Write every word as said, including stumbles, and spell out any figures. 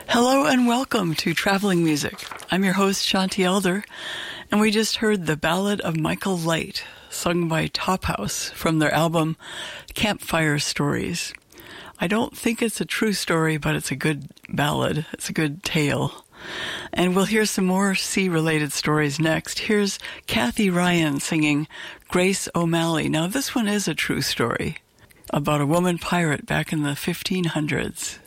Hello and welcome to Traveling Music. I'm your host, Shanti Elder, and we just heard the Ballad of Michael Light, sung by Top House from their album Campfire Stories. I don't think it's a true story, but it's a good ballad. It's a good tale. And we'll hear some more sea-related stories next. Here's Kathy Ryan singing Grace O'Malley. Now, this one is a true story about a woman pirate back in the fifteen hundreds.